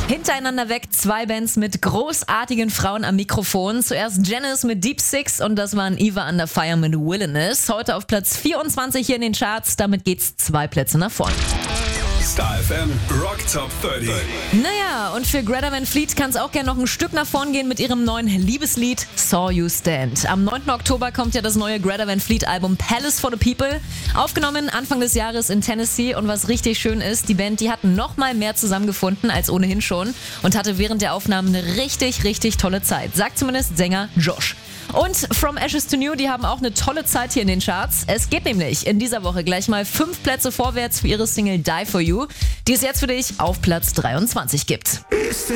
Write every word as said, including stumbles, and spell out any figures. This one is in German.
Hintereinander weg zwei Bands mit großartigen Frauen am Mikrofon. Zuerst Janice mit Deep Six und das waren Eva Under Fire mit Wilderness. Heute auf Platz vierundzwanzig hier in den Charts. Damit geht's zwei Plätze nach vorn. Star F M Rock Top dreißig. Naja, und für Greta Van Fleet kann es auch gerne noch ein Stück nach vorn gehen mit ihrem neuen Liebeslied Saw You Stand. Am neunten Oktober kommt ja das neue Greta Van Fleet Album Palace for the People. Aufgenommen Anfang des Jahres in Tennessee und was richtig schön ist, die Band, die hatten noch mal mehr zusammengefunden als ohnehin schon und hatte während der Aufnahmen eine richtig, richtig tolle Zeit. Sagt zumindest Sänger Josh. Und From Ashes to New, die haben auch eine tolle Zeit hier in den Charts. Es geht nämlich in dieser Woche gleich mal fünf Plätze vorwärts für ihre Single Die For You, die es jetzt für dich auf Platz dreiundzwanzig gibt.